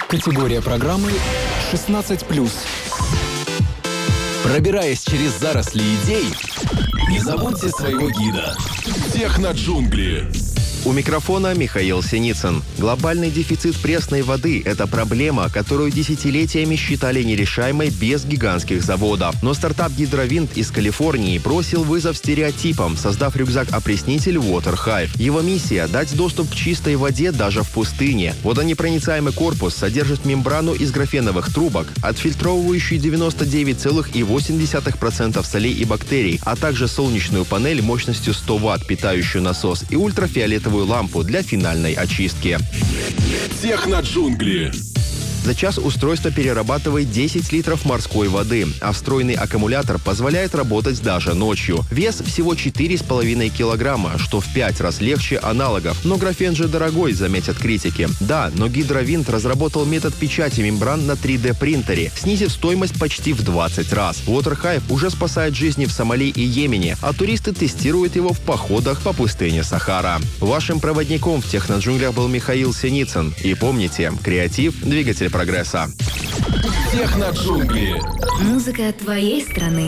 Категория программы 16+. Пробираясь через заросли идей, не забудьте своего гида. Техноджунгли. У микрофона Михаил Синицын. Глобальный дефицит пресной воды – это проблема, которую десятилетиями считали нерешаемой без гигантских заводов. Но стартап Гидровинт из Калифорнии бросил вызов стереотипам, создав рюкзак-опреснитель Water Hive. Его миссия – дать доступ к чистой воде даже в пустыне. Водонепроницаемый корпус содержит мембрану из графеновых трубок, отфильтровывающую 99,8% солей и бактерий, а также солнечную панель мощностью 100 Вт, питающую насос, и ультрафиолетовую лампу для финальной очистки. Техноджунгли. За час устройство перерабатывает 10 литров морской воды, а встроенный аккумулятор позволяет работать даже ночью. Вес всего 4,5 килограмма, что в 5 раз легче аналогов. Но графен же дорогой, заметят критики. Да, но Гидровинт разработал метод печати мембран на 3D-принтере, снизив стоимость почти в 20 раз. Water Hive уже спасает жизни в Сомали и Йемене, а туристы тестируют его в походах по пустыне Сахара. Вашим проводником в Техноджунглях был Михаил Синицын. И помните, креатив – двигатель прогресса. Техноджунгли. Музыка твоей страны.